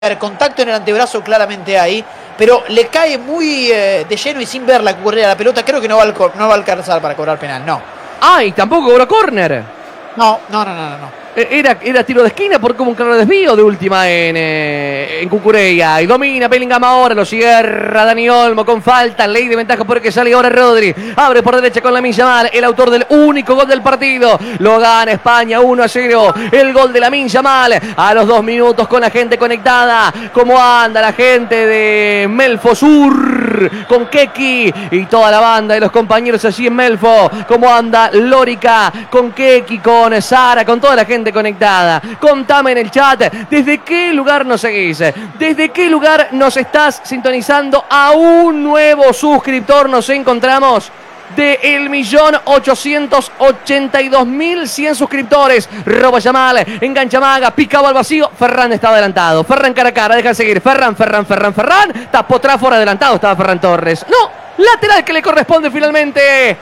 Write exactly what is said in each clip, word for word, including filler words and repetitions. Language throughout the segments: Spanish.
ver, contacto en el antebrazo claramente hay, pero le cae muy eh, de lleno y sin verla correr a la pelota. Creo que no va, al, no va a alcanzar para cobrar penal, no. Ah, y tampoco cobró córner. No, no, no, no, no. Era, era tiro de esquina porque hubo un claro desvío de última en, eh, en Cucurella. Y domina Bellingham ahora, lo cierra Dani Olmo con falta. Ley de ventaja porque sale ahora Rodri. Abre por derecha con Lamine Yamal, el autor del único gol del partido. Lo gana España uno a cero. El gol de Lamine Yamal a los dos minutos con la gente conectada. ¿Cómo anda la gente de Melfo Sur? Con Keki y toda la banda de los compañeros allí en Melfo. ¿Cómo anda Lórica? Con Keki, con Sara, con toda la gente conectada. Contame en el chat desde qué lugar nos seguís, desde qué lugar nos estás sintonizando. A un nuevo suscriptor nos encontramos de el millón ochocientos ochenta y dos mil cien suscriptores. Roba Yamal, engancha Maga, picaba al vacío. Ferran estaba adelantado. Ferran cara a cara, deja de seguir. Ferran, Ferran, Ferran, Ferran. Tapó Trafford, adelantado estaba Ferran Torres. No, lateral que le corresponde finalmente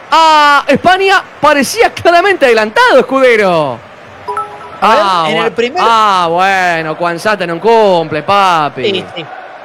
a España. Parecía claramente adelantado, Escudero. Ah, en bueno. el primer... ah, bueno, Kwanzaa no cumple, papi. Sí, sí.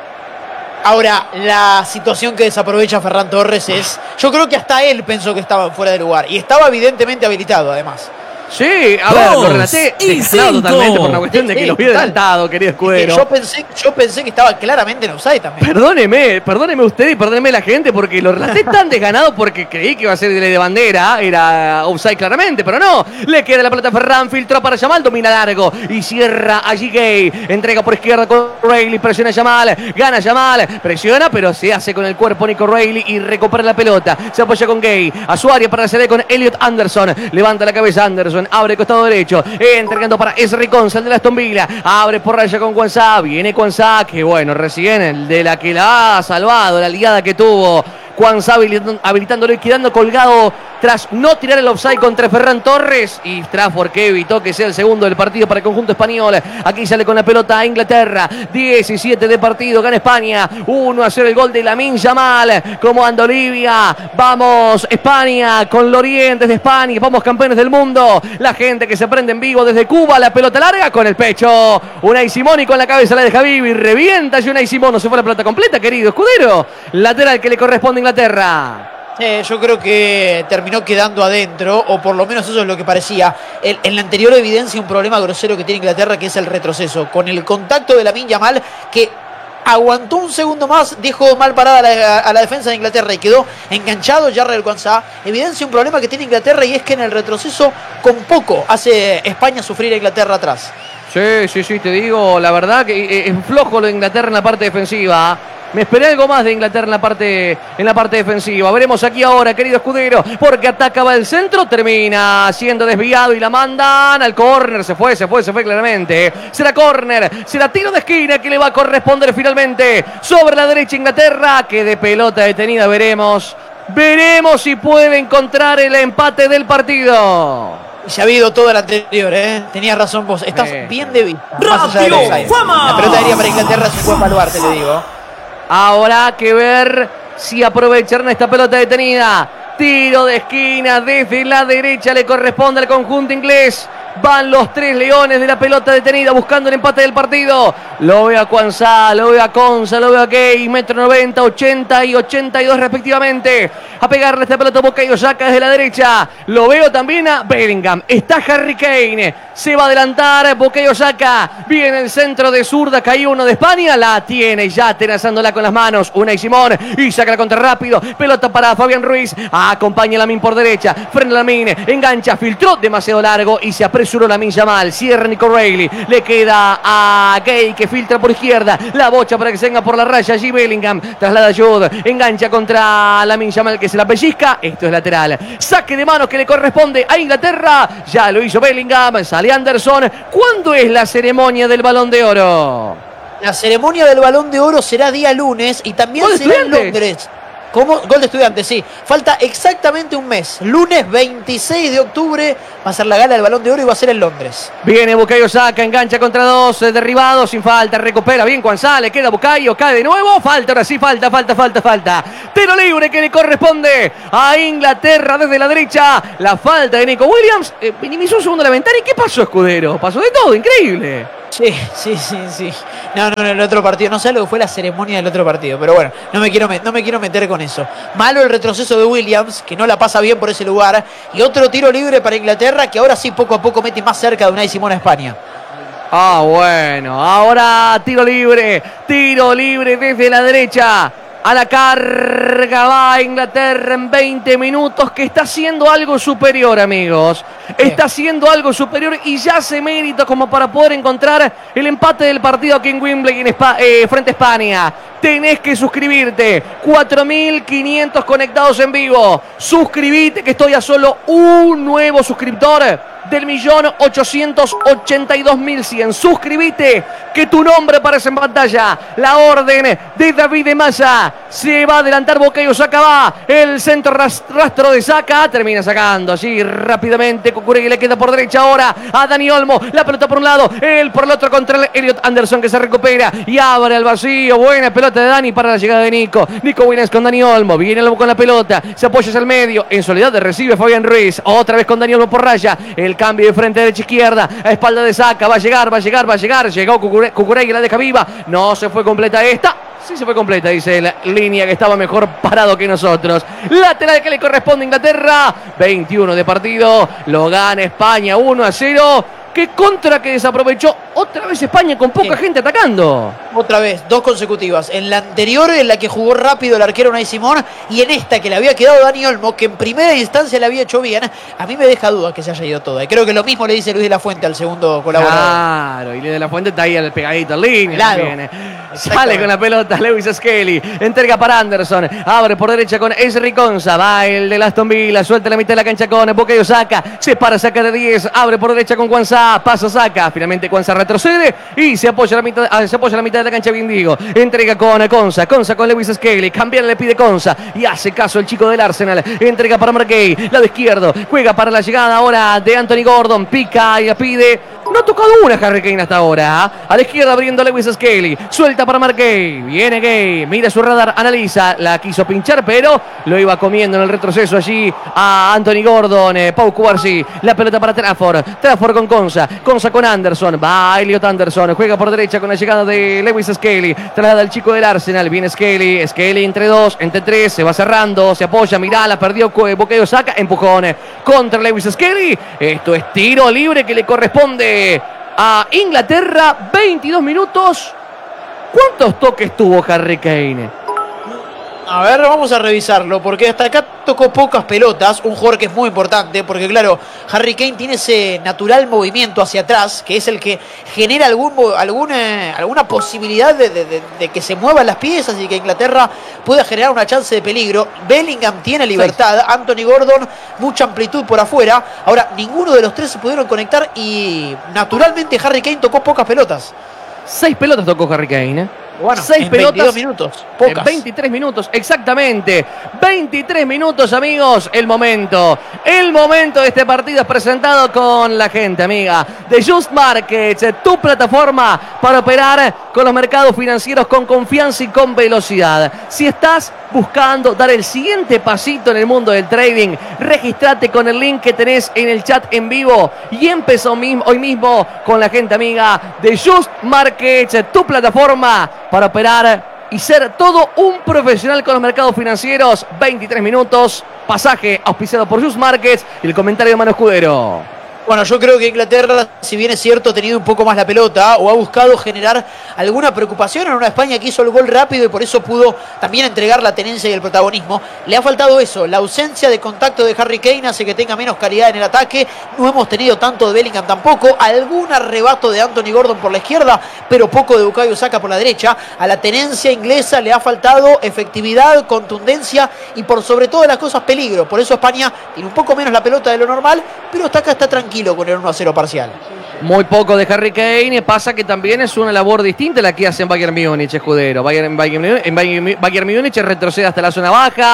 Ahora, la situación que desaprovecha Ferran Torres es... Yo creo que hasta él pensó que estaba fuera de lugar. Y estaba evidentemente habilitado, además. Sí, a ver, lo relaté desganado totalmente por una cuestión de que sí, lo hubiera total. adelantado, querido Escudero. Yo pensé, yo pensé que estaba claramente en offside también. Perdóneme, perdóneme usted y perdóneme la gente porque lo relaté tan desganado porque creí que iba a ser de ley de bandera, era offside claramente, pero no. Le queda la pelota a Ferran, filtró para Yamal, domina largo y cierra allí Gay. Entrega por izquierda con Reilly, presiona a Yamal, gana Yamal, presiona pero se hace con el cuerpo Nico Reilly y recupera la pelota. Se apoya con Gay, a su área para hacer con Elliot Anderson, levanta la cabeza Anderson, abre costado derecho, entregando para Esri Conza, el de la Aston Villa, abre por raya con Kwanzaa, viene Kwanzaa, que bueno, recién el de la que la ha salvado, la ligada que tuvo Kwanzaa habilitándolo y quedando colgado tras no tirar el offside contra Ferran Torres y Trafford que evitó que sea el segundo del partido para el conjunto español. Aquí sale con la pelota a Inglaterra, diecisiete de partido, gana España, uno a cero el gol de Lamine Yamal. Como anda Olivia, vamos España con Lorient desde España, vamos campeones del mundo. La gente que se prende en vivo desde Cuba, la pelota larga con el pecho, Unai Simón con la cabeza la deja viva y revienta y Unai Simón, no se fue la pelota completa, querido Escudero. Lateral que le corresponde a Inglaterra. Eh, yo creo que terminó quedando adentro, o por lo menos eso es lo que parecía. El, en la anterior evidencia un problema grosero que tiene Inglaterra, que es el retroceso. Con el contacto de Lamine Yamal, que aguantó un segundo más, dejó mal parada a la, a la defensa de Inglaterra y quedó enganchado Jarrell Kwanzaa. Evidencia un problema que tiene Inglaterra y es que en el retroceso con poco hace España sufrir a Inglaterra atrás. Sí, sí, sí, te digo, la verdad que es flojo lo de Inglaterra en la parte defensiva. Me esperé algo más de Inglaterra en la parte, en la parte defensiva. Veremos aquí ahora, querido Escudero, porque ataca, va el centro, termina siendo desviado y la mandan al córner. Se fue, se fue, se fue claramente. Será córner, será tiro de esquina que le va a corresponder finalmente sobre la derecha Inglaterra, que de pelota detenida veremos. Veremos si puede encontrar el empate del partido. Se ha habido todo el anterior, ¿eh? Tenías razón vos. Estás eh. bien de vista. ¡Radio Fama! La pelota aérea para Inglaterra es un buen baluarte, te digo. Ahora que ver si aprovecharán esta pelota detenida. Tiro de esquina desde la derecha le corresponde al conjunto inglés. Van los tres leones de la pelota detenida buscando el empate del partido. Lo veo a Kwanzaa, lo veo a Conza, lo veo a Gay. Metro noventa, ochenta y ochenta y dos respectivamente. A pegarle esta pelota a Bukayo Saka desde la derecha. Lo veo también a Bellingham. Está Harry Kane. Se va a adelantar Bukayo Saka. Viene el centro de zurda. Cae uno de España. La tiene ya atenazándola con las manos. Unai Simón. Y saca la contra rápido. Pelota para Fabián Ruiz. Acompaña a Lamine por derecha. Frena Lamine. Engancha. Filtró demasiado largo. Y se apresuró Lamine Yamal. Cierra Nico Reilly. Le queda a Gay que filtra por izquierda. La bocha para que se venga por la raya. Allí Bellingham. Traslada a Jude. Engancha contra Lamine Yamal que se la pellizca. Esto es lateral. Saque de manos que le corresponde a Inglaterra. Ya lo hizo Bellingham. Sale Anderson. ¿Cuándo es la ceremonia del Balón de Oro? La ceremonia del Balón de Oro será día lunes y también será en Londres. ¿Cómo? Gol de Estudiantes, sí. Falta exactamente un mes. Lunes veintiséis de octubre va a ser la gala del Balón de Oro y va a ser en Londres. Viene Bukayo Saka, engancha contra dos, eh, derribado, sin falta, recupera bien Kwanzaa, le queda Bukayo, cae de nuevo, falta, ahora sí, falta, falta, falta, falta. Tiro libre que le corresponde a Inglaterra desde la derecha. La falta de Nico Williams, eh, minimizó un segundo la ventana. ¿Y qué pasó, Escudero? Pasó de todo, increíble. Sí, sí, sí, sí. No, no, en el otro partido. No sé lo que fue la ceremonia del otro partido. Pero bueno, no me quiero, no me quiero meter con eso. Malo el retroceso de Williams, que no la pasa bien por ese lugar. Y otro tiro libre para Inglaterra, que ahora sí poco a poco mete más cerca de Unai Simón a España. Ah, bueno. Ahora tiro libre. Tiro libre desde la derecha. A la carga va Inglaterra en veinte minutos, que está haciendo algo superior, amigos. Está haciendo algo superior y ya hace mérito como para poder encontrar el empate del partido aquí en Wembley en Espa eh, frente a España. Tenés que suscribirte. cuatro mil quinientos conectados en vivo. Suscribite, que estoy a solo un nuevo suscriptor del millón ochocientos ochenta y dos mil cien. Suscribite, que tu nombre aparece en pantalla. La orden de David de Massa. Se va a adelantar Bukayo Saka, va. El centro rastro de Saka. Termina sacando así rápidamente. Cucurella le queda por derecha ahora a Dani Olmo. La pelota por un lado, él por el otro contra el Elliot Anderson, que se recupera y abre al vacío. Buena pelota de Dani para la llegada de Nico. Nico Williams con Dani Olmo. Viene Olmo con la pelota. Se apoya hacia el medio. En soledad recibe Fabián Ruiz. Otra vez con Dani Olmo por raya. El cambio de frente derecha izquierda. A espalda de Saka. Va a llegar, va a llegar, va a llegar. Llegó Cucurella, la deja viva. No se fue completa esta. Sí se fue completa, dice la línea, que estaba mejor parado que nosotros. Lateral que le corresponde a Inglaterra. veintiuno de partido. Lo gana España uno a cero. ¿Qué contra que desaprovechó otra vez España con poca sí. gente atacando? Otra vez, dos consecutivas. En la anterior, en la que jugó rápido el arquero Unai Simón, y en esta que le había quedado Dani Olmo, que en primera instancia le había hecho bien. A mí me deja duda que se haya ido toda. Y creo que lo mismo le dice Luis de la Fuente al segundo colaborador. Claro, y Luis de la Fuente está ahí al pegadito en línea. Claro. Sale con la pelota Lewis Skelly. Entrega para Anderson. Abre por derecha con Ezri Konsa. Va el de Aston Villa. Suelta la mitad de la cancha con Bukayo Saka. Se para, saca de diez. Abre por derecha con Kwanzaa. Pasa Saka. Finalmente Kwanzaa retrocede y se apoya a la mitad, se apoya a la mitad de la cancha bien digo. Entrega con Konsa. Konsa con Lewis Skelly. Cambiar le pide Konsa. Y hace caso el chico del Arsenal. Entrega para Marquey. Lado izquierdo. Juega para la llegada ahora de Anthony Gordon. Pica y la pide. No ha tocado una Harry Kane hasta ahora. A la izquierda abriendo Lewis Skelly. Suelta para Marquey. Viene Gay. Mira su radar. Analiza. La quiso pinchar, pero lo iba comiendo en el retroceso allí a Anthony Gordon. Eh, Pau Cubarsí. La pelota para Trafford. Trafford con Konsa. Konsa con Anderson. Va Elliot Anderson. Juega por derecha con la llegada de Lewis Skelly. Traslada al chico del Arsenal. Viene Skelly. Skelly entre dos. Entre tres. Se va cerrando. Se apoya. Mirá. La perdió Bukayo Saka. Empujón contra Lewis Skelly. Esto es tiro libre que le corresponde a Inglaterra. veintidós minutos. ¿Cuántos toques tuvo Harry Kane? A ver, vamos a revisarlo, porque hasta acá tocó pocas pelotas, un jugador que es muy importante, porque claro, Harry Kane tiene ese natural movimiento hacia atrás, que es el que genera algún, alguna, alguna posibilidad de, de, de, de que se muevan las piezas y que Inglaterra pueda generar una chance de peligro. Bellingham tiene libertad, sí. Anthony Gordon, mucha amplitud por afuera. Ahora, ninguno de los tres se pudieron conectar y naturalmente Harry Kane tocó pocas pelotas. Seis pelotas tocó Harry Kane, ¿eh? Bueno, seis en pelotas, veintidós minutos, pocas. En veintitrés minutos, exactamente. veintitrés minutos, amigos, el momento. El momento de este partido es presentado con la gente, amiga, de Just Markets, tu plataforma para operar con los mercados financieros con confianza y con velocidad. Si estás buscando dar el siguiente pasito en el mundo del trading, registrate con el link que tenés en el chat en vivo y empezó hoy mismo con la gente, amiga, de Just Markets, tu plataforma para operar y ser todo un profesional con los mercados financieros. veintitrés minutos, pasaje auspiciado por Just Markets y el comentario de Mano Escudero. Bueno, yo creo que Inglaterra, si bien es cierto, ha tenido un poco más la pelota o ha buscado generar alguna preocupación en una España que hizo el gol rápido y por eso pudo también entregar la tenencia y el protagonismo. Le ha faltado eso, la ausencia de contacto de Harry Kane hace que tenga menos calidad en el ataque. No hemos tenido tanto de Bellingham tampoco. Algún arrebato de Anthony Gordon por la izquierda, pero poco de Bukayo Saka por la derecha. A la tenencia inglesa le ha faltado efectividad, contundencia y por sobre todas las cosas peligro. Por eso España tiene un poco menos la pelota de lo normal, pero hasta acá está tranquilo con el uno a cero parcial. Muy poco de Harry Kane, pasa que también es una labor distinta la que hace en Bayern Múnich, Escudero. Bayern, Bayern, en Bayern, Bayern Múnich retrocede hasta la zona baja,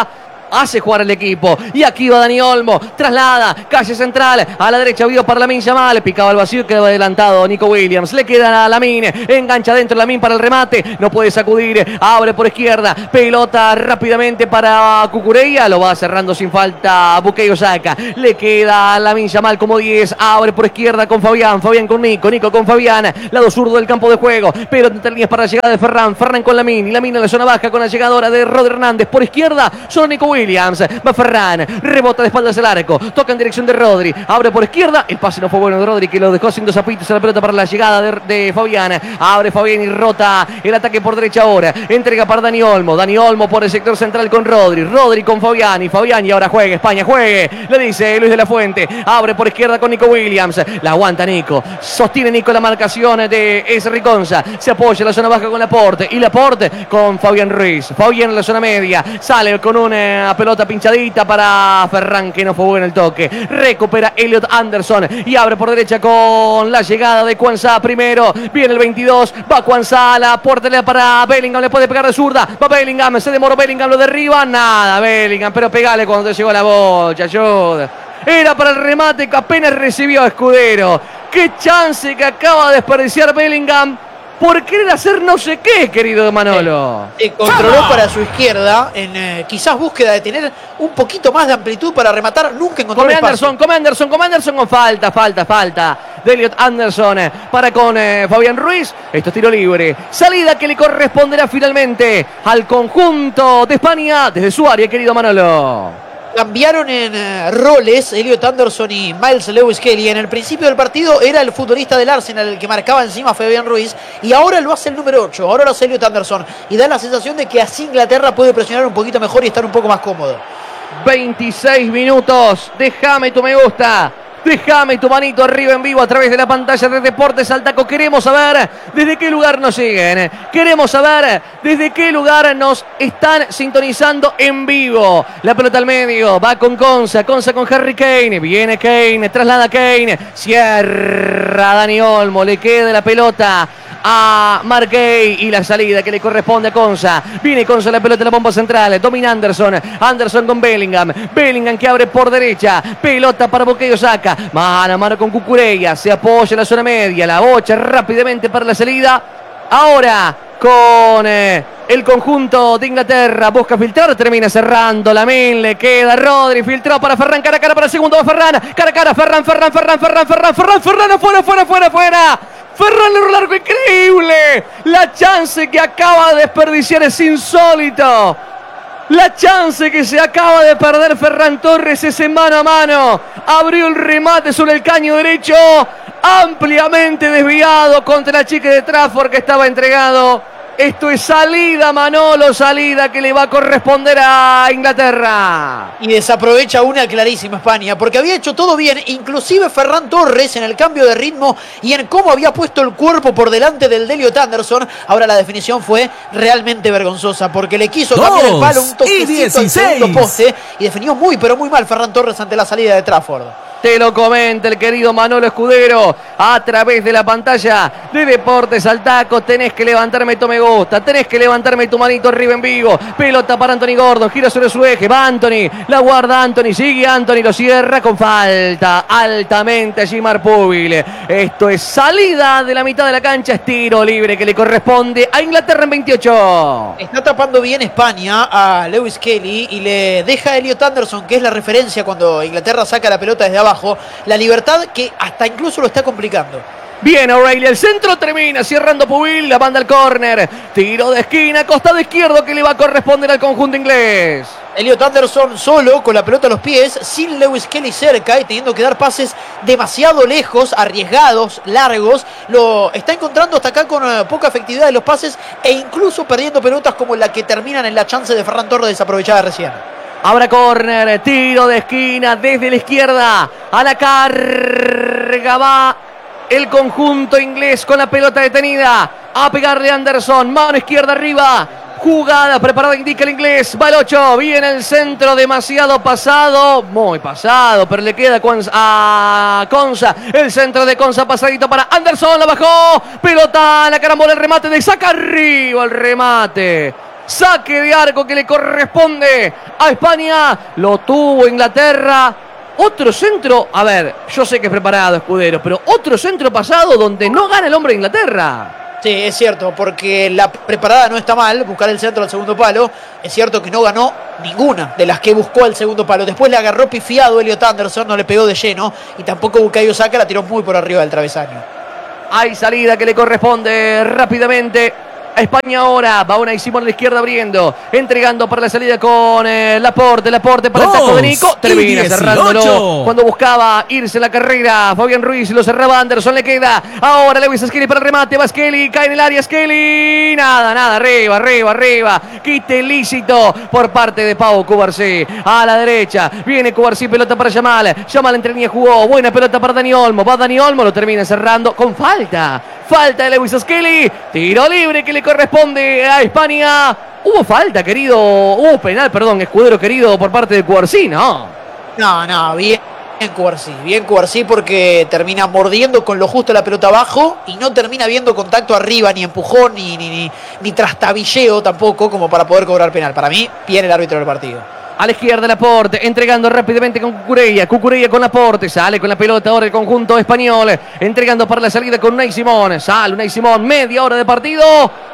hace jugar el equipo. Y aquí va Dani Olmo, traslada, calle central, a la derecha vio para Lamine Yamal, picaba el vacío, quedó adelantado Nico Williams, le queda a Lamine, engancha dentro Lamine para el remate, no puede sacudir, abre por izquierda, pelota rápidamente para Cucurella, lo va cerrando sin falta Bukayo Saka, le queda a Lamine Yamal como diez, abre por izquierda con Fabián, Fabián con Nico, Nico con Fabián, lado zurdo del campo de juego, pero entre líneas para la llegada de Ferran, Ferran con Lamine, y Lamine en la zona baja con la llegadora de Rodri Hernández, por izquierda, solo Nico Williams, va Ferran, rebota de espaldas el arco, toca en dirección de Rodri, abre por izquierda, el pase no fue bueno de Rodri, que lo dejó haciendo zapitos a la pelota para la llegada de, de Fabián, abre Fabián y rota el ataque por derecha ahora, entrega para Dani Olmo, Dani Olmo por el sector central con Rodri, Rodri con Fabián, y Fabián y ahora juegue, España juegue, le dice Luis de la Fuente, abre por izquierda con Nico Williams, la aguanta Nico, sostiene Nico la marcación de Esri Konsa, se apoya en la zona baja con Laporte, y Laporte con Fabián Ruiz, Fabián en la zona media, sale con una pelota pinchadita para Ferran, que no fue bueno el toque, recupera Elliot Anderson y abre por derecha con la llegada de Kwanza primero, viene el veintidós, va Kwanza, la puerta para Bellingham, le puede pegar de zurda, va Bellingham, se demoró Bellingham, lo derriba, nada Bellingham, pero pegale cuando te llegó la bocha, ayuda. Era para el remate que apenas recibió a Escudero. Qué chance que acaba de desperdiciar Bellingham por querer hacer no sé qué, querido Manolo. Se eh, controló para su izquierda en eh, quizás búsqueda de tener un poquito más de amplitud para rematar. Nunca encontró Come el Anderson, come Anderson, come Anderson con falta, falta, falta de Elliot Anderson eh, para con eh, Fabián Ruiz. Esto es tiro libre. Salida que le corresponderá finalmente al conjunto de España desde su área, querido Manolo. Cambiaron en uh, roles Elliot Anderson y Miles Lewis Kelly. En el principio del partido era el futbolista del Arsenal el que marcaba encima a Fabián Ruiz, y ahora lo hace el número ocho, ahora lo hace Elliot Anderson, y da la sensación de que así Inglaterra puede presionar un poquito mejor y estar un poco más cómodo. veintiséis minutos, déjame tu me gusta, déjame tu manito arriba en vivo a través de la pantalla de Deportes Altaco. Queremos saber desde qué lugar nos siguen. Queremos saber desde qué lugar nos están sintonizando en vivo. La pelota al medio, va con Konsa, Konsa con Harry Kane. Viene Kane, traslada Kane, cierra Dani Olmo, le queda la pelota a Marquey y la salida que le corresponde a Konsa. Viene Konsa, la pelota en la bomba central, domina Anderson, Anderson con Bellingham, Bellingham que abre por derecha, pelota para Bukayo Saka, mano a mano con Cucurella, se apoya en la zona media, la bocha rápidamente para la salida, ahora con eh, el conjunto de Inglaterra, busca filtrar, termina cerrando, Lamine, le queda Rodri, filtró para Ferran, cara a cara para el segundo, va Ferran, cara a cara, Ferran, Ferran, Ferran, Ferran, Ferran, Ferran, Ferran, afuera, afuera, afuera, afuera. Ferran le largo, increíble. La chance que acaba de desperdiciar es insólito. La chance que se acaba de perder Ferran Torres es en mano a mano. Abrió el remate sobre el caño derecho, ampliamente desviado contra la chica de Trafford que estaba entregado. Esto es salida, Manolo, salida que le va a corresponder a Inglaterra. Y desaprovecha una clarísima España, porque había hecho todo bien, inclusive Ferran Torres en el cambio de ritmo y en cómo había puesto el cuerpo por delante del de Elliot Anderson. Ahora la definición fue realmente vergonzosa, porque le quiso Dos cambiar el palo un toquecito al dieciséis. segundo poste y definió muy, pero muy mal Ferran Torres ante la salida de Trafford. Te lo comenta el querido Manolo Escudero a través de la pantalla de Deportes Altaco. Tenés que levantarme tu me gusta, tenés que levantarme tu manito arriba en vivo. Pelota para Anthony Gordon, gira sobre su eje, va Anthony, la guarda Anthony, sigue Anthony, lo cierra con falta altamente allí Marpúbil. Esto es salida de la mitad de la cancha, es tiro libre que le corresponde a Inglaterra en veintiocho. Está tapando bien España a Lewis Kelly y le deja a Elliot Anderson, que es la referencia cuando Inglaterra saca la pelota desde abajo, la libertad que hasta incluso lo está complicando. Bien O'Reilly, el centro termina cerrando Pubil, la manda al córner, tiro de esquina, costado izquierdo que le va a corresponder al conjunto inglés. Elliot Anderson solo con la pelota a los pies, sin Lewis Kelly cerca y teniendo que dar pases demasiado lejos, arriesgados, largos. Lo está encontrando hasta acá con uh, poca efectividad de los pases e incluso perdiendo pelotas como la que terminan en la chance de Ferran Torres desaprovechada recién. Ahora córner, tiro de esquina desde la izquierda, a la carga va el conjunto inglés con la pelota detenida, a pegarle Anderson, mano izquierda arriba, jugada preparada indica el inglés, va el ocho, viene el centro demasiado pasado, muy pasado, pero le queda a Konsa, el centro de Konsa pasadito para Anderson, la bajó, pelota, la carambola, el remate de saca arriba, el remate. Saque de arco que le corresponde a España. Lo tuvo Inglaterra. Otro centro, a ver, yo sé que es preparado, Escudero, pero otro centro pasado donde no gana el hombre de Inglaterra. Sí, es cierto, porque la preparada no está mal, buscar el centro al segundo palo. Es cierto que no ganó ninguna de las que buscó al segundo palo. Después le agarró pifiado Elliot Anderson, no le pegó de lleno. Y tampoco Bukayo Saka la tiró muy por arriba del travesaño. Hay salida que le corresponde rápidamente a España ahora. Va Unai Simón a la izquierda abriendo, entregando para la salida con eh, Laporte, Laporte para el taco de Nico. Termina cerrándolo cuando buscaba irse en la carrera. Fabián Ruiz lo cerraba Anderson, le queda ahora Lewis Skelly para el remate. Va Skelly, cae en el área Skelly. Nada, nada, arriba, arriba, arriba. Quite ilícito por parte de Pau Cubarsí. A la derecha viene Cubarsí, pelota para Yamal. Yamal entre línea jugó, buena pelota para Dani Olmo. Va Dani Olmo, lo termina cerrando con falta. Falta de Lewis Skelly. Tiro libre que le corresponde a España. Hubo falta, querido. Hubo penal, perdón, Escudero querido, por parte de Cubarsí, ¿no? No, no, bien Cubarsí. Bien Cubarsí porque termina mordiendo con lo justo la pelota abajo y no termina viendo contacto arriba, ni empujón, ni, ni, ni, ni trastabilleo tampoco, como para poder cobrar penal. Para mí, bien el árbitro del partido. A la izquierda Laporte, entregando rápidamente con Cucurella. Cucurella con Laporte, sale con la pelota ahora el conjunto español. Entregando para la salida con Unai Simón. Sale Unai Simón, media hora de partido.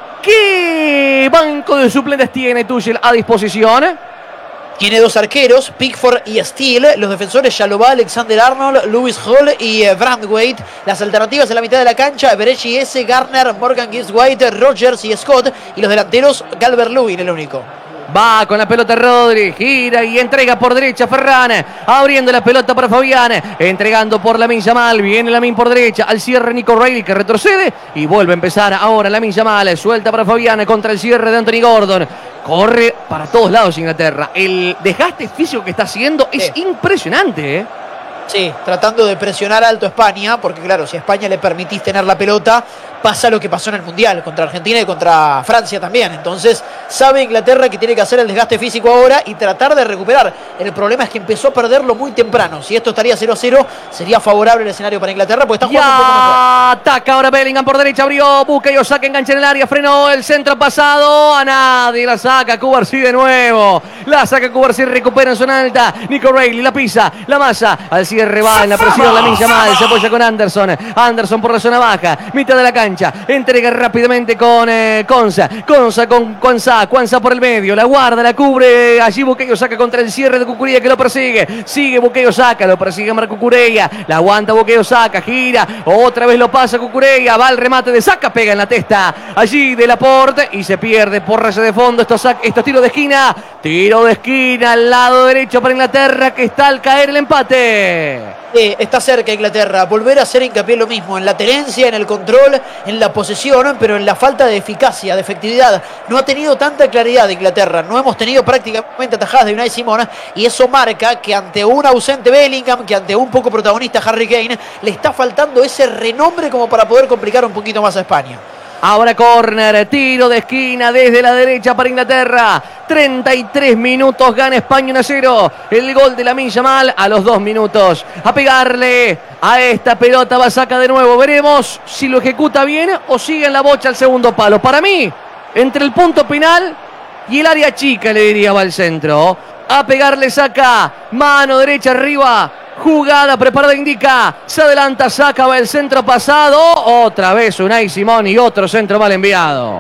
¿Qué banco de suplentes tiene Tuchel a disposición? Tiene dos arqueros, Pickford y Steele. Los defensores Chalobah, Alexander Arnold, Lewis Hall y eh, Brandwaite. Las alternativas en la mitad de la cancha, Berechi S, Garner, Morgan Gibbs-White, Rogers y Scott. Y los delanteros, Calvert-Lewin, el único. Va con la pelota Rodri, gira y entrega por derecha Ferran, abriendo la pelota para Fabián, entregando por Lamine Yamal, viene Lamine por derecha, al cierre Nico Reilly que retrocede y vuelve a empezar ahora Lamine Yamal, suelta para Fabián contra el cierre de Anthony Gordon, corre para todos lados Inglaterra, el desgaste físico que está haciendo es sí. impresionante, ¿eh? Sí, tratando de presionar alto a España, porque claro, si a España le permitís tener la pelota, pasa lo que pasó en el Mundial, contra Argentina y contra Francia también. Entonces, sabe Inglaterra que tiene que hacer el desgaste físico ahora y tratar de recuperar. El problema es que empezó a perderlo muy temprano. Si esto estaría cero a cero, sería favorable el escenario para Inglaterra, porque está jugando ya, un poco mejor. Ataca ahora Bellingham por derecha, abrió, busca y saca, engancha en el área, frenó el centro pasado, a nadie, la saca Cubarsí de nuevo. La saca Cubarsí, recupera en zona alta. Nico Reilly la pisa, la masa, al cierre va en la presión, Lamine Yamal, se apoya con Anderson. Anderson por la zona baja, mitad de la cancha, entrega rápidamente con eh, Konsa, Konsa con Kwanza, Kwanza por el medio, la guarda, la cubre, allí Bukayo Saka contra el cierre de Cucurella que lo persigue, sigue Bukayo Saka, lo persigue Marco Cucurella, la aguanta Bukayo Saka, gira, otra vez lo pasa Cucurella, va al remate de Saka, pega en la testa, allí de Laporte y se pierde por raya de fondo, estos, estos tiros de esquina, tiro de esquina al lado derecho para Inglaterra que está al caer el empate. Sí, está cerca Inglaterra, volver a hacer hincapié en lo mismo, en la tenencia, en el control, en la posesión, pero en la falta de eficacia, de efectividad. No ha tenido tanta claridad Inglaterra, no hemos tenido prácticamente atajadas de Unai Simón y eso marca que ante un ausente Bellingham, que ante un poco protagonista Harry Kane, le está faltando ese renombre como para poder complicar un poquito más a España. Ahora córner, tiro de esquina desde la derecha para Inglaterra. treinta y tres minutos, gana España uno a cero. El gol de Lamine Yamal a los dos minutos. A pegarle a esta pelota, va Saka de nuevo. Veremos si lo ejecuta bien o sigue en la bocha al segundo palo. Para mí, entre el punto penal y el área chica, le diría, va al centro. A pegarle Saka, mano derecha arriba. Jugada preparada indica, se adelanta, Saka, va el centro pasado, otra vez Unai Simón y otro centro mal enviado.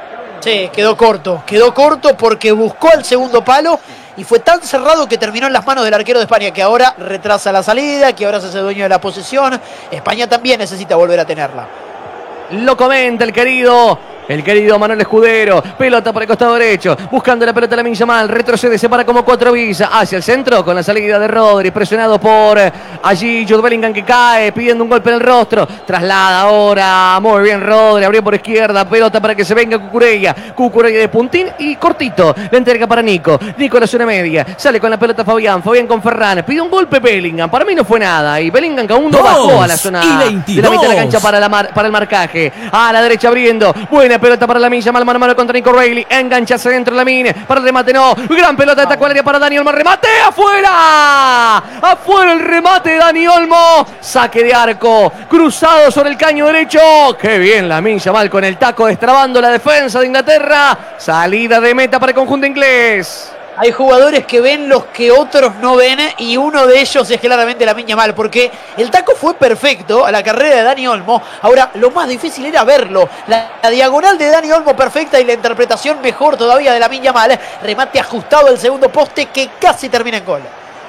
Sí, quedó corto, quedó corto porque buscó el segundo palo y fue tan cerrado que terminó en las manos del arquero de España, que ahora retrasa la salida, que ahora se hace dueño de la posesión. España también necesita volver a tenerla. Lo comenta el querido El querido Manuel Escudero, pelota por el costado derecho, buscando la pelota Lamine Yamal, retrocede, se para como cuatro visa, hacia el centro con la salida de Rodri, presionado por eh, allí Jude Bellingham que cae, pidiendo un golpe en el rostro, traslada ahora, muy bien Rodri, abrió por izquierda, pelota para que se venga Cucurella, Cucurella de puntín y cortito, la entrega para Nico, Nico a la zona media, sale con la pelota Fabián, Fabián con Ferran, pide un golpe Bellingham, para mí no fue nada, y Bellingham que aún no bajó a la zona de la mitad de la cancha para, la mar, para el marcaje, a la derecha abriendo, buena Viene pelota para Lamine Yamal, mano a mano contra Nico Reilly. Engancharse dentro de Lamine. Para el remate, no. Gran pelota de taco al área para Dani Olmo. Remate afuera. Afuera el remate de Dani Olmo. Saque de arco. Cruzado sobre el caño derecho. Qué bien Lamine Yamal con el taco destrabando la defensa de Inglaterra. Salida de meta para el conjunto inglés. Hay jugadores que ven los que otros no ven y uno de ellos es claramente Lamine Yamal, porque el taco fue perfecto a la carrera de Dani Olmo. Ahora, lo más difícil era verlo. La, la diagonal de Dani Olmo perfecta y la interpretación mejor todavía de Lamine Yamal. Remate ajustado al segundo poste que casi termina en gol.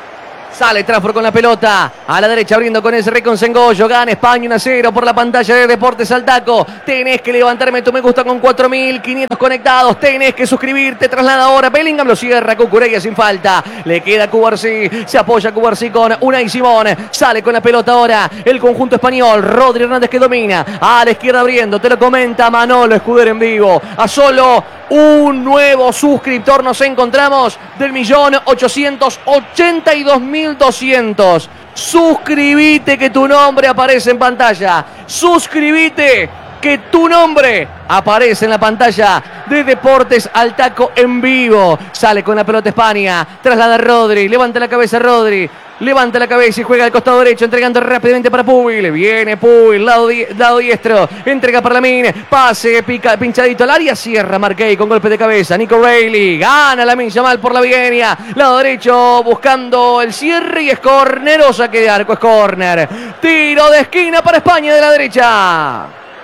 Sale Trafford con la pelota. A la derecha abriendo con ese Recon Sengollo. Gana España uno a cero por la pantalla de Deportes al Taco. Tenés que levantarme tu me gusta con cuatro mil quinientos conectados. Tenés que suscribirte. Traslada ahora. Bellingham lo cierra. Cucurella sin falta. Le queda Cubarsí. Se apoya Cubarsí con Unai Simón. Sale con la pelota ahora el conjunto español. Rodri Hernández que domina. A la izquierda abriendo. Te lo comenta Manolo Escudero en vivo. A solo un nuevo suscriptor nos encontramos del millón ochocientos ochenta y dos mil doscientos. Suscríbete que tu nombre aparece en pantalla. Suscríbete que tu nombre aparece en la pantalla de Deportes al Taco en vivo. Sale con la pelota España. Traslada a Rodri. Levanta la cabeza Rodri. Levanta la cabeza y juega al costado derecho, entregando rápidamente para Pubil. Viene Pubil, lado, di lado diestro. Entrega para Lamine. Pase, pica, pinchadito al área. Cierra Marquey con golpe de cabeza. Nico Reilly. Gana Lamine Yamal por la Vienia. Lado derecho buscando el cierre y es córner o saque de arco. Es córner. Tiro de esquina para España de la derecha. Ha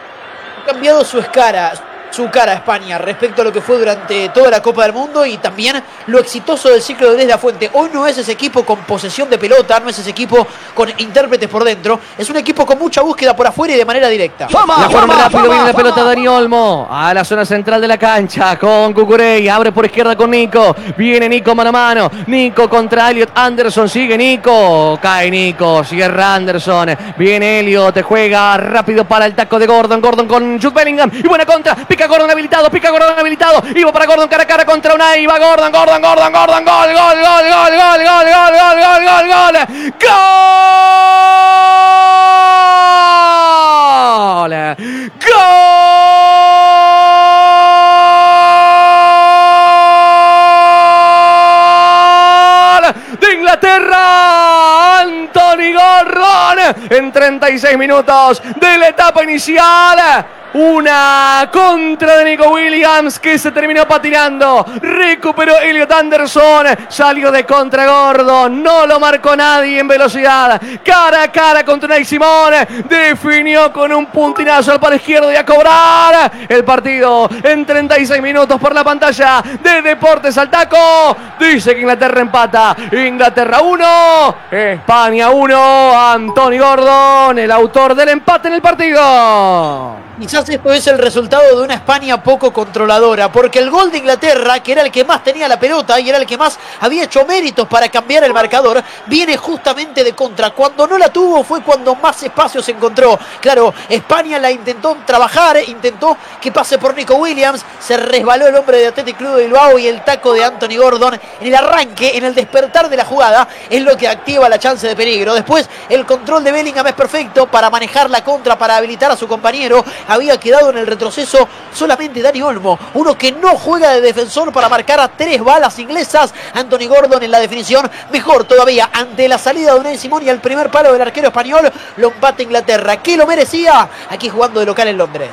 cambiado su escara. Su cara a España respecto a lo que fue durante toda la Copa del Mundo y también lo exitoso del ciclo de Luis de la Fuente. Hoy no es ese equipo con posesión de pelota, no es ese equipo con intérpretes por dentro, es un equipo con mucha búsqueda por afuera y de manera directa. ¡Vamos, la forma rápido! Viene la pelota Dani Olmo a la zona central de la cancha con Cucurella, abre por izquierda con Nico, viene Nico mano a mano, Nico contra Elliot Anderson, sigue Nico, cae Nico, cierra Anderson, viene Elliot, juega rápido para el taco de Gordon, Gordon con Jude Bellingham y buena contra, pica Gordon habilitado, pica Gordon habilitado, iba para Gordon cara a cara contra Unai, va Gordon, Gordon, Gordon, Gordon, gol, gol, gol, gol, gol, gol, gol, gol, gol, gol, gol, gol, gol de Inglaterra, Anthony Gordon en treinta y seis minutos de la etapa inicial. Una contra de Nico Williams que se terminó patinando. Recuperó Elliot Anderson. Salió de contra Gordon. No lo marcó nadie en velocidad. Cara a cara contra Unai Simón. Definió con un puntinazo al palo izquierdo y a cobrar el partido en treinta y seis minutos por la pantalla de Deportes al Taco. Dice que Inglaterra empata. Inglaterra uno. España uno. Anthony Gordon, el autor del empate en el partido. Quizás esto es el resultado de una España poco controladora, porque el gol de Inglaterra, que era el que más tenía la pelota y era el que más había hecho méritos para cambiar el marcador, viene justamente de contra. Cuando no la tuvo fue cuando más espacio se encontró. Claro, España la intentó trabajar, intentó que pase por Nico Williams, se resbaló el hombre de Athletic Club de Bilbao y el taco de Anthony Gordon en el arranque, en el despertar de la jugada, es lo que activa la chance de peligro. Después el control de Bellingham es perfecto para manejar la contra, para habilitar a su compañero. Había quedado en el retroceso solamente Dani Olmo, uno que no juega de defensor para marcar a tres balas inglesas. Anthony Gordon en la definición, mejor todavía, ante la salida de Unai Simón y el primer palo del arquero español, lo empata Inglaterra, que lo merecía aquí jugando de local en Londres.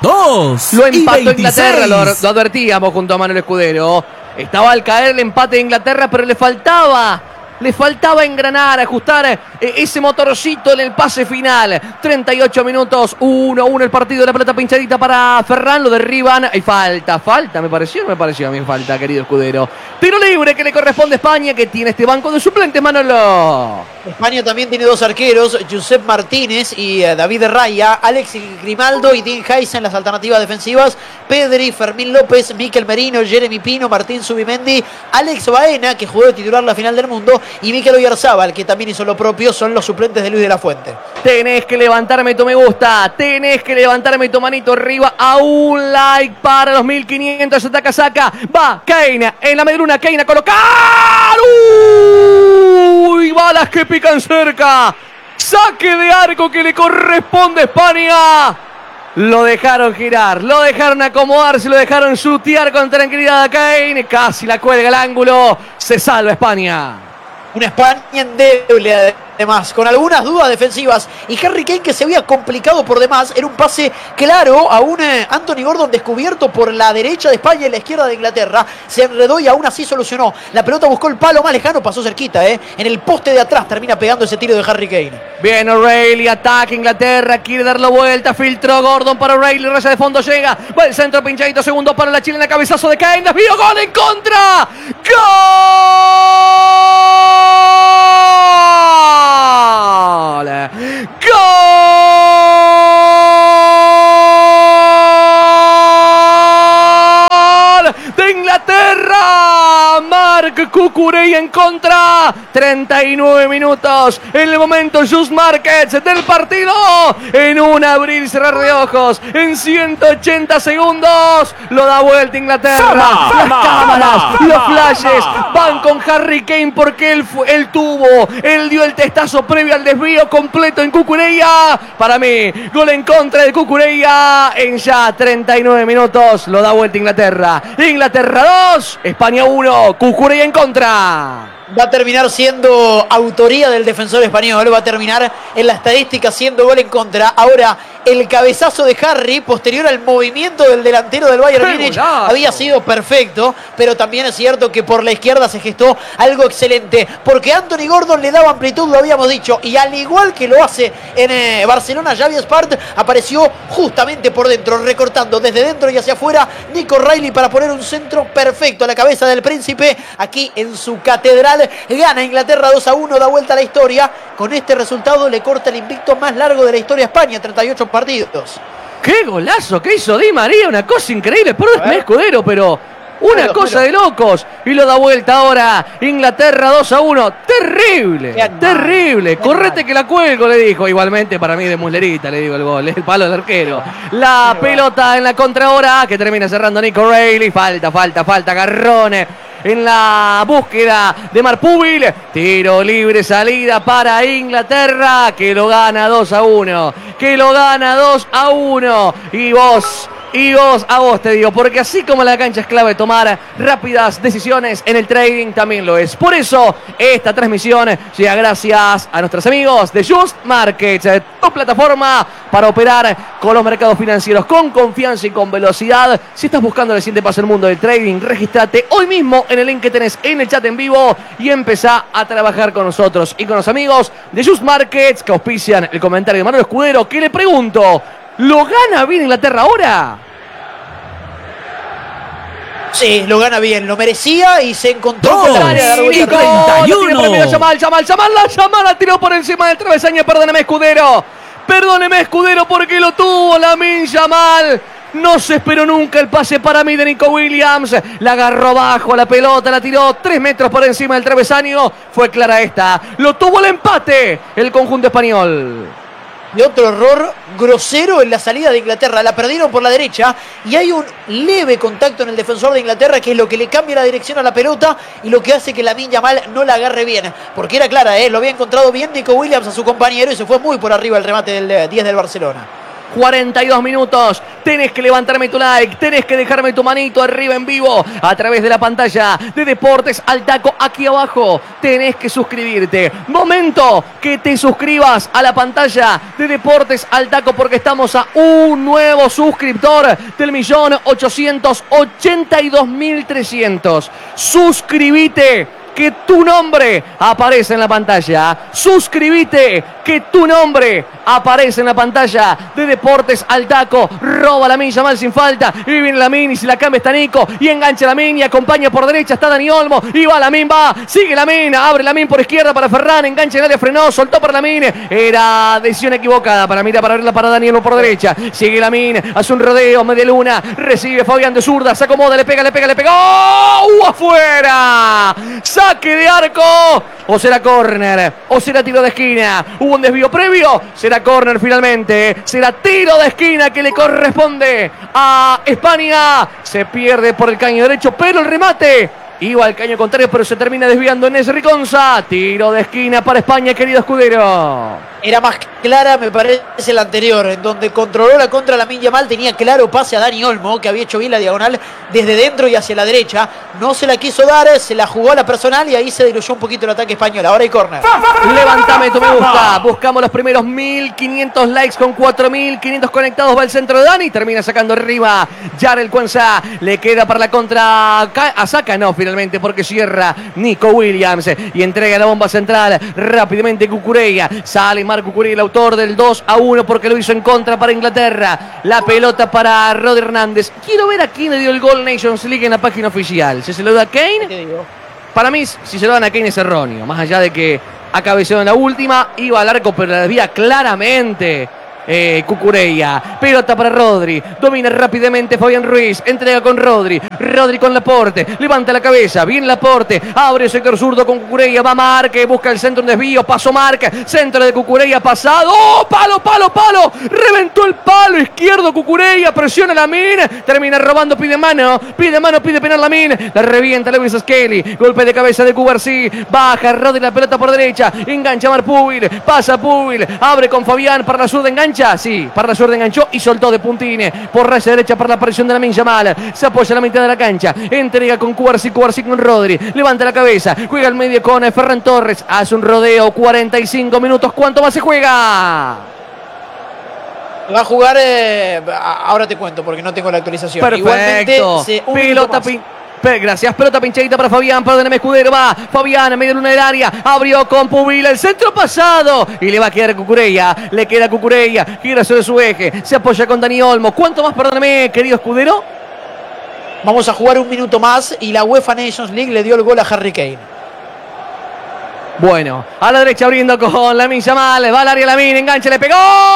Dos lo empató Inglaterra, lo, lo advertíamos junto a Manuel Escudero. Estaba al caer el empate de Inglaterra, pero le faltaba Le faltaba engranar, ajustar eh, ese motorcito en el pase final. treinta y ocho minutos, uno a uno el partido. La pelota pinchadita para Ferran, lo derriban. Hay falta, falta, me pareció, no me pareció a mí falta, querido Escudero. Tiro libre que le corresponde a España, que tiene este banco de suplentes, Manolo. España también tiene dos arqueros, Josep Martínez y eh, David Raya, Alex Grimaldo y Dean Hayes en las alternativas defensivas, Pedri, Fermín López, Mikel Merino, Jeremy Pino, Martín Zubimendi, Alex Baena, que jugó de titular la final del mundo, y Mikel Oyarzábal, que también hizo lo propio, son los suplentes de Luis de la Fuente. Tenés que levantarme tu me gusta, tenés que levantarme tu manito arriba a un like para los mil quinientos, ataca, saca, va, Keina, en la medruna, Keina, colocar, uy, balas que pican cerca, saque de arco que le corresponde a España. Lo dejaron girar, lo dejaron acomodarse, lo dejaron chutear con tranquilidad a Kane. Casi la cuelga el ángulo. Se salva España. Una España endeble, además, con algunas dudas defensivas. Y Harry Kane, que se había complicado por demás, era un pase claro a un eh, Anthony Gordon descubierto por la derecha de España y la izquierda de Inglaterra. Se enredó y aún así solucionó. La pelota buscó el palo más lejano, pasó cerquita, ¿eh? En el poste de atrás termina pegando ese tiro de Harry Kane. Bien, O'Reilly, ataca Inglaterra, quiere darle vuelta, filtró Gordon para O'Reilly, raya de fondo, llega, va el centro pinchadito, segundo para la chilena, cabezazo de Kane, desvío, gol en contra. ¡Gol! ¡Gol! ¡De Inglaterra! Marc Cucurella en contra. treinta y nueve minutos. En el momento Just Markets del partido. En un abrir y cerrar de ojos. En ciento ochenta segundos. Lo da vuelta Inglaterra. Fama, Las fama, cámaras, fama, los fama, flashes fama. van con Harry Kane porque él, fue, él tuvo, él dio el testazo previo al desvío completo en Cucurella. Para mí, gol en contra de Cucurella en ya treinta y nueve minutos. Lo da vuelta Inglaterra. Inglaterra dos, España uno, Cucurella en contra. Va a terminar siendo autoría del defensor español. Va a terminar en la estadística siendo gol en contra. Ahora, el cabezazo de Harry, posterior al movimiento del delantero del Bayern Múnich, había sido perfecto. Pero también es cierto que por la izquierda se gestó algo excelente. Porque Anthony Gordon le daba amplitud, lo habíamos dicho. Y al igual que lo hace en eh, Barcelona, Xavi Espart apareció justamente por dentro, recortando desde dentro y hacia afuera Nico O'Reilly para poner un centro perfecto a la cabeza del príncipe. Aquí en su catedral. Gana Inglaterra dos a uno, da vuelta a la historia. Con este resultado le corta el invicto más largo de la historia a España, treinta y ocho partidos. ¡Qué golazo que hizo Di María! Una cosa increíble. Perdóname, Escudero, pero una Pero, cosa pero. de locos. Y lo da vuelta ahora. Inglaterra dos a uno. Terrible, Qué animal, terrible. qué Correte animal. que la cuelgo, le dijo. Igualmente para mí de muslerita, le digo el gol. El palo del arquero. La Qué pelota en la contra ahora que termina cerrando Nico O'Reilly. Falta, falta, falta. Garrone en la búsqueda de Marpúbil. Tiro libre, salida para Inglaterra, que lo gana dos a uno. Que lo gana dos a uno. Y vos, y vos, a vos te digo, porque así como la cancha es clave tomar rápidas decisiones, en el trading también lo es. Por eso, esta transmisión llega gracias a nuestros amigos de Just Markets, tu plataforma para operar con los mercados financieros con confianza y con velocidad. Si estás buscando el siguiente paso del mundo del trading, registrate hoy mismo en el link que tenés en el chat en vivo y empezá a trabajar con nosotros y con los amigos de Just Markets que auspician el comentario de Manuel Escudero, que le pregunto, ¿lo gana bien Inglaterra ahora? Sí, lo gana bien, lo merecía y se encontró Dos con la manera de dar vuelta y al ritmo. treinta y uno. Yamal, Yamal, Yamal, la Yamal la tiró por encima del travesaño. Perdóneme, Escudero. Perdóneme, Escudero, porque lo tuvo Lamine Yamal. No se esperó nunca el pase para mí de Nico Williams. La agarró bajo la pelota, la tiró tres metros por encima del travesaño. Fue clara esta. Lo tuvo el empate el conjunto español. Y otro error grosero en la salida de Inglaterra. La perdieron por la derecha y hay un leve contacto en el defensor de Inglaterra, que es lo que le cambia la dirección a la pelota y lo que hace que Lamine Yamal no la agarre bien. Porque era clara, ¿eh? Lo había encontrado bien Nico Williams a su compañero y se fue muy por arriba el remate del diez del Barcelona. cuarenta y dos minutos, tenés que levantarme tu like, tenés que dejarme tu manito arriba en vivo a través de la pantalla de Deportes al Taco aquí abajo, tenés que suscribirte, momento que te suscribas a la pantalla de Deportes al Taco porque estamos a un nuevo suscriptor del millón ochocientos ochenta y dos mil trescientos, suscríbete, que tu nombre aparece en la pantalla. Suscríbete, que tu nombre aparece en la pantalla de Deportes al Taco. Roba Lamine Yamal sin falta. Y viene Lamine y se la cambia está Nico. Y engancha Lamine y acompaña por derecha. Está Dani Olmo. Y va Lamine, va. Sigue Lamine. Abre Lamine por izquierda para Ferran. Engancha en el área, frenó. Soltó para Lamine. Era decisión equivocada para mirar para abrirla para Dani Olmo por derecha. Sigue Lamine. Hace un rodeo. Media luna. Recibe Fabián de zurda. Se acomoda. Le pega, le pega, le pega. ¡Oh! ¡Afuera! Saque de arco, o será córner, o será tiro de esquina. Hubo un desvío previo, será córner finalmente, será tiro de esquina que le corresponde a España. Se pierde por el caño derecho, pero el remate iba al caño contrario, pero se termina desviando en ese Riconza. Tiro de esquina para España, querido Escudero. Era más clara, me parece, la anterior, en donde controló la contra Lamine Yamal, tenía claro pase a Dani Olmo, que había hecho bien la diagonal desde dentro y hacia la derecha. No se la quiso dar, se la jugó a la personal y ahí se diluyó un poquito el ataque español. Ahora hay córner. Levántame tu me gusta. Buscamos los primeros mil quinientos likes con cuatro mil quinientos conectados. Va el centro de Dani. Termina sacando arriba Jarel Cuenza. Le queda para la contra a Saka. No, finalmente, porque cierra Nico Williams. Y entrega la bomba central rápidamente Cucurella. Sale Marco Cucurella, el autor del dos a uno, porque lo hizo en contra para Inglaterra. La pelota para Rodri Hernández. Quiero ver a quién le dio el gol Nations League en la página oficial. Si se lo da a Kane, para mí, si se lo dan a Kane es erróneo. Más allá de que ha cabeceado en la última, iba al arco, pero la desvía claramente eh, Cucurella. Pelota para Rodri. Domina rápidamente Fabián Ruiz. Entrega con Rodri. Rodri con Laporte. Levanta la cabeza. Viene Laporte. Abre el sector zurdo con Cucurella. Va Marque. Busca el centro, un desvío. Paso Marque. Centro de Cucurella pasado. ¡Oh! Palo, palo, palo. Reventó el palo izquierdo Cucurella. Presiona Lamine. Termina robando. Pide mano. Pide mano. Pide penal Lamine. La revienta Lewis Skelly. Golpe de cabeza de Cubarsí. Baja Rodri la pelota por derecha. Engancha Mar Pubil. Pasa Pubil. Abre con Fabián para la zurda. Engancha. Sí, para la suerte enganchó y soltó de puntine por raya derecha para la aparición de Lamine Yamal. Se apoya a la mitad de la cancha, entrega con Cubarsí, Cubarsí con Rodri, levanta la cabeza, juega al medio con Ferran Torres, hace un rodeo, cuarenta y cinco minutos. ¿Cuánto más se juega? Va a jugar, eh, ahora te cuento porque no tengo la actualización. Perfecto. Igualmente, se, un pelota pin. Gracias, pelota pinchadita para Fabián, perdóneme Escudero, va Fabián en medio luna del área, abrió con Pubil, el centro pasado y le va a quedar Cucurella, le queda Cucurella, gira sobre su eje, se apoya con Dani Olmo. ¿Cuánto más, perdóneme, querido Escudero? Vamos a jugar un minuto más y la UEFA Nations League le dio el gol a Harry Kane. Bueno, a la derecha abriendo con Lamine Yamal, va al área Lamine, engancha, le pegó,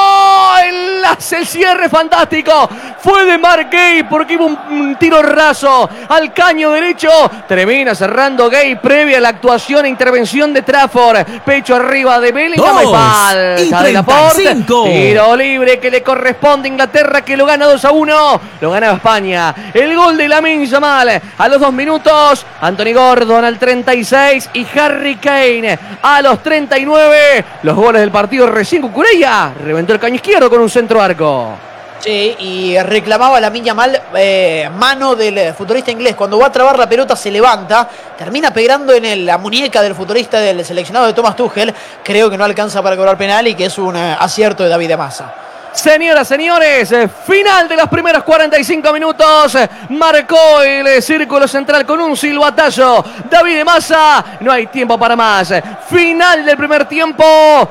el, el cierre fantástico, fue de Mark Gay porque iba un, un tiro raso al caño derecho, termina cerrando Gay previa a la actuación e intervención de Trafford, pecho arriba de Bellingham, y falta de Laporte, tiro libre que le corresponde a Inglaterra, que lo gana dos a uno, lo gana España, el gol de Lamine Yamal a los dos minutos, Anthony Gordon al treinta y seis y Harry Kane a los treinta y nueve, los goles del partido. Recién Cucurella reventó el caño izquierdo con un centro arco. Sí, y reclamaba Lamine Yamal eh, mano del futbolista inglés. Cuando va a trabar la pelota se levanta, termina pegando en el, la muñeca del futbolista del seleccionado de Thomas Tuchel. Creo que no alcanza para cobrar penal y que es un eh, acierto de David de Massa. Señoras, señores, final de los primeros cuarenta y cinco minutos. Marcó el círculo central con un silbatazo David de Massa. No hay tiempo para más. Final del primer tiempo.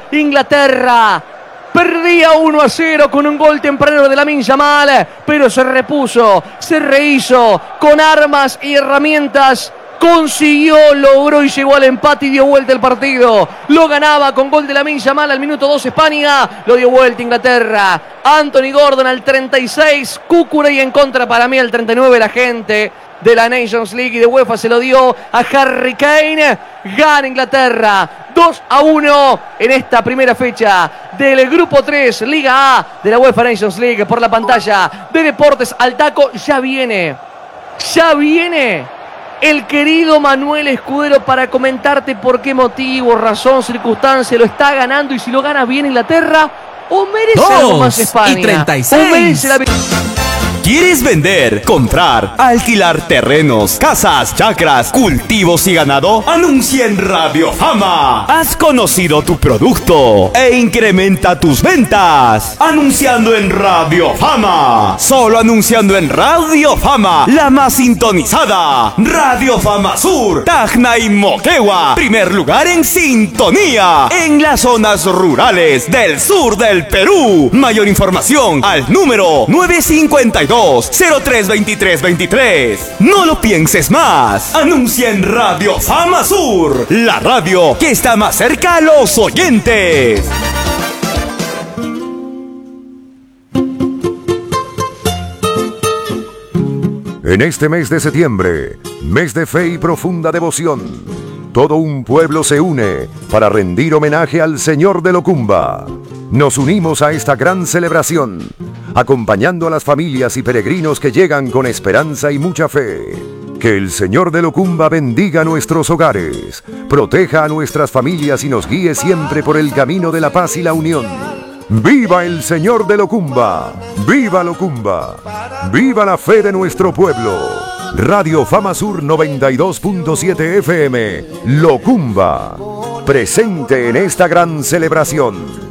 Inglaterra perdía uno a cero con un gol temprano de Lamine Yamal, pero se repuso, se rehizo con armas y herramientas. Consiguió, logró y llegó al empate y dio vuelta el partido. Lo ganaba con gol de Lamine Yamal al minuto dos España. Lo dio vuelta Inglaterra. Anthony Gordon al treinta y seis. Cucurella en contra para mí al treinta y nueve. La gente de la Nations League y de UEFA se lo dio a Harry Kane. Gana Inglaterra dos a uno en esta primera fecha del grupo tres, Liga A de la UEFA Nations League. Por la pantalla de Deportes al Taco. Ya viene. Ya viene el querido Manuel Escudero para comentarte por qué motivo, razón, circunstancia lo está ganando, y si lo gana bien Inglaterra o merece algo más España. Y treinta y seis. O merece la... ¿Quieres vender, comprar, alquilar terrenos, casas, chacras, cultivos y ganado? Anuncia en Radio Fama. Has conocido tu producto e incrementa tus ventas. Anunciando en Radio Fama. Solo anunciando en Radio Fama, la más sintonizada. Radio Fama Sur, Tacna y Moquegua. Primer lugar en sintonía en las zonas rurales del sur del Perú. Mayor información al número nueve cinco dos, cero tres veintitrés veintitrés. No lo pienses más. Anuncia en Radio Fama Sur, la radio que está más cerca a los oyentes. En este mes de septiembre, mes de fe y profunda devoción, todo un pueblo se une para rendir homenaje al Señor de Locumba. Nos unimos a esta gran celebración, acompañando a las familias y peregrinos que llegan con esperanza y mucha fe. Que el Señor de Locumba bendiga nuestros hogares, proteja a nuestras familias y nos guíe siempre por el camino de la paz y la unión. ¡Viva el Señor de Locumba! ¡Viva Locumba! ¡Viva la fe de nuestro pueblo! Radio Fama Sur noventa y dos punto siete F M, Locumba, presente en esta gran celebración.